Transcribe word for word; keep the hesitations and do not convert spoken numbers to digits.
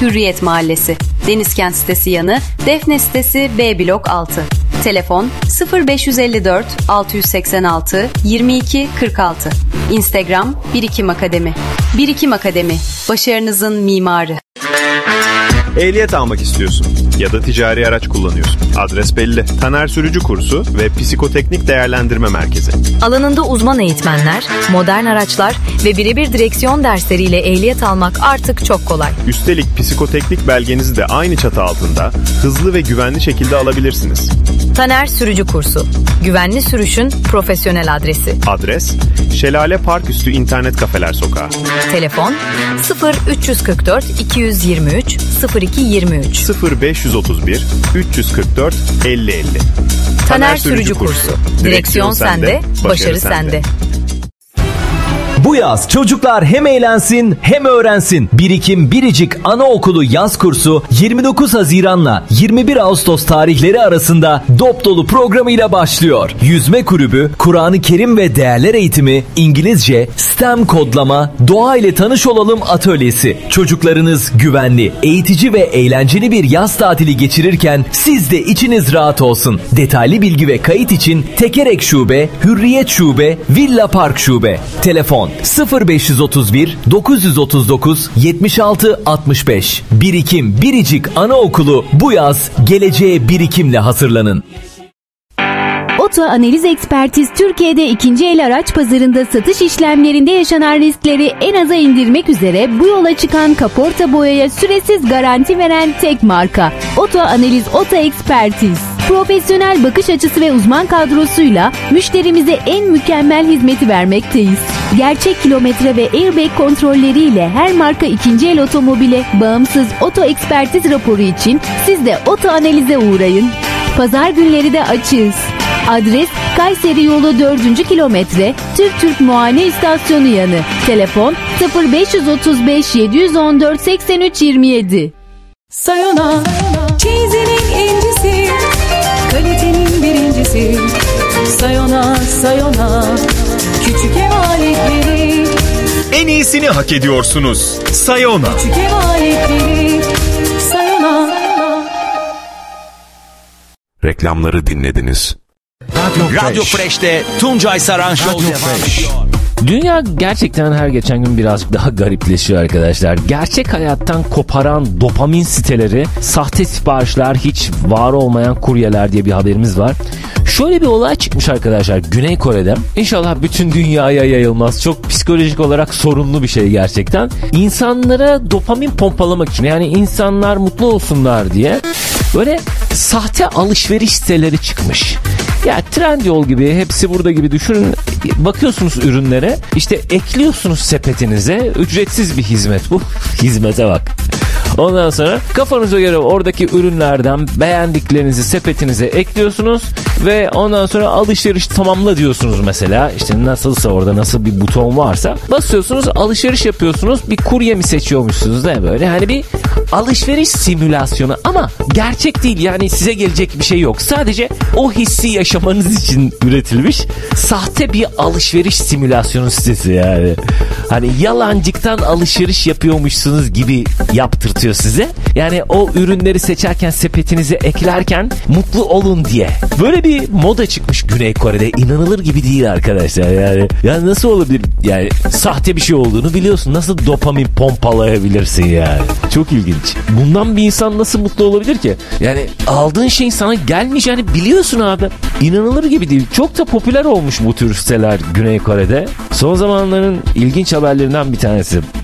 Hürriyet Mahallesi, Denizkent sitesi yanı Defne sitesi B blok altı. Telefon sıfır beş yüz elli dört altı yüz seksen altı yirmi iki kırk altı. Instagram Birikim Akademi. Birikim Akademi, başarınızın mimarı. Ehliyet almak istiyorsun ya da ticari araç kullanıyorsun. Adres belli. Taner Sürücü Kursu ve Psikoteknik Değerlendirme Merkezi. Alanında uzman eğitmenler, modern araçlar ve birebir direksiyon dersleriyle ehliyet almak artık çok kolay. Üstelik psikoteknik belgenizi de aynı çatı altında hızlı ve güvenli şekilde alabilirsiniz. Taner Sürücü Kursu, güvenli sürüşün profesyonel adresi. Adres, Şelale Parküstü İnternet Kafeler Sokağı. Telefon sıfır üç kırk dört iki yüz yirmi üç sıfır iki yirmi üç sıfır beş otuz bir üç yüz kırk dört elli elli. Taner, Taner Sürücü Kursu. Direksiyon sende, başarı sende. Bu yaz çocuklar hem eğlensin hem öğrensin. Birikim Biricik Anaokulu Yaz Kursu yirmi dokuz Haziran'la yirmi bir Ağustos tarihleri arasında dop dolu programıyla başlıyor. Yüzme kulübü, Kur'an-ı Kerim ve değerler eğitimi, İngilizce, STEM kodlama, doğa ile tanış olalım atölyesi. Çocuklarınız güvenli, eğitici ve eğlenceli bir yaz tatili geçirirken siz de içiniz rahat olsun. Detaylı bilgi ve kayıt için Tekerek Şube, Hürriyet Şube, Villa Park Şube. Telefon sıfır beş otuz bir dokuz otuz dokuz yetmiş altı altmış beş. Birikim Biricik Anaokulu bu yaz geleceğe birikimle hazırlanın. Oto Analiz Ekspertiz Türkiye'de ikinci el araç pazarında satış işlemlerinde yaşanan riskleri en aza indirmek üzere bu yola çıkan kaporta boyaya süresiz garanti veren tek marka. Oto Analiz Oto Ekspertiz. Profesyonel bakış açısı ve uzman kadrosuyla müşterimize en mükemmel hizmeti vermekteyiz. Gerçek kilometre ve airbag kontrolleriyle her marka ikinci el otomobile bağımsız oto ekspertiz raporu için siz de Oto Analiz'e uğrayın. Pazar günleri de açığız. Adres Kayseri yolu dördüncü kilometre Türk Türk Muayene İstasyonu yanı. Telefon sıfır beş otuz beş yedi on dört seksen üç yirmi yedi. Sayona, çizinin incisi, kalitenin birincisi. Sayona, Sayona, küçük ev aletleri. En iyisini hak ediyorsunuz. Sayona. Küçük ev aletleri. Sayona. Reklamları dinlediniz. Radyo, Radyo Fresh'te Tuncay Saran Show Fresh. Dünya gerçekten her geçen gün birazcık daha garipleşiyor arkadaşlar. Gerçek hayattan koparan dopamin siteleri, sahte siparişler, hiç var olmayan kuryeler diye bir haberimiz var. Şöyle bir olay çıkmış arkadaşlar Güney Kore'de. İnşallah bütün dünyaya yayılmaz. Çok psikolojik olarak sorunlu bir şey gerçekten. İnsanlara dopamin pompalamak için, yani insanlar mutlu olsunlar diye böyle sahte alışveriş siteleri çıkmış. Ya Trendyol gibi, hepsi burada gibi düşünün. Bakıyorsunuz ürünlere, işte ekliyorsunuz sepetinize, ücretsiz bir hizmet bu. Hizmete bak. Ondan sonra kafanıza göre oradaki ürünlerden beğendiklerinizi sepetinize ekliyorsunuz ve ondan sonra alışveriş tamamla diyorsunuz mesela. İşte nasılsa orada nasıl bir buton varsa basıyorsunuz, alışveriş yapıyorsunuz. Bir kurye mi seçiyormuşsunuz da böyle, hani bir alışveriş simülasyonu ama gerçek değil, yani size gelecek bir şey yok. Sadece o hissi yaşamanız için üretilmiş sahte bir alışveriş simülasyonu sitesi yani. Hani yalancıktan alışveriş yapıyormuşsunuz gibi yaptırtıyor size. Yani o ürünleri seçerken, sepetinize eklerken mutlu olun diye. Böyle bir moda çıkmış Güney Kore'de. İnanılır gibi değil arkadaşlar yani. Yani nasıl olabilir? Yani sahte bir şey olduğunu biliyorsun. Nasıl dopamin pompalayabilirsin yani? Çok ilginç. Bundan bir insan nasıl mutlu olabilir ki? Yani aldığın şeyin sana gelmeyeceğini biliyorsun abi. İnanılır gibi değil. Çok da popüler olmuş bu tür siteler Güney Kore'de. Son zamanların ilginç haberlerinden bir tanesi.